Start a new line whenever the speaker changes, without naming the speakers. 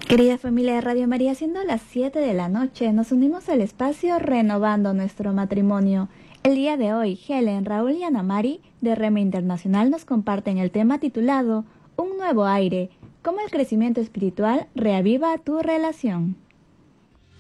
Querida familia de Radio María, siendo las 7 de la noche, nos unimos al espacio renovando nuestro matrimonio. El día de hoy, Helen, Raúl y Ana Mari, de Rema Internacional, nos comparten el tema titulado Un nuevo aire, cómo el crecimiento espiritual reaviva tu relación.